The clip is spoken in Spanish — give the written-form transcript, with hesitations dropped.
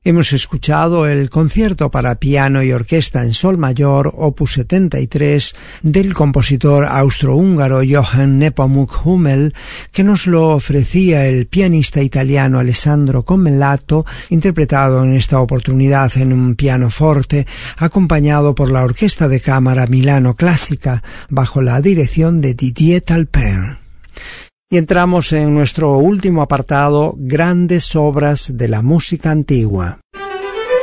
Hemos escuchado el concierto para piano y orquesta en sol mayor, opus 73, del compositor austrohúngaro Johann Nepomuk Hummel, que nos lo ofrecía el pianista italiano Alessandro Commellato, interpretado en esta oportunidad en un pianoforte, acompañado por la Orquesta de Cámara Milano Clásica, bajo la dirección de Didier Talpin. Y entramos en nuestro último apartado, grandes obras de la música antigua.